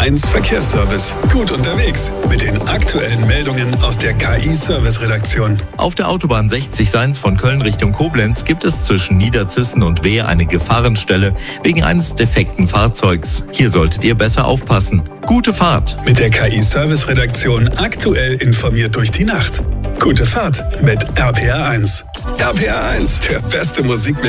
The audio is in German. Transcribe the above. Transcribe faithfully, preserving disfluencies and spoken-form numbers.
eins Verkehrsservice. Gut unterwegs mit den aktuellen Meldungen aus der K I-Service-Redaktion. Auf der Autobahn sechzig eins von Köln Richtung Koblenz gibt es zwischen Niederzissen und Wehr eine Gefahrenstelle wegen eines defekten Fahrzeugs. Hier solltet ihr besser aufpassen. Gute Fahrt! Mit der K I-Service-Redaktion aktuell informiert durch die Nacht. Gute Fahrt mit R P R eins. R P R eins, der beste Musikmix.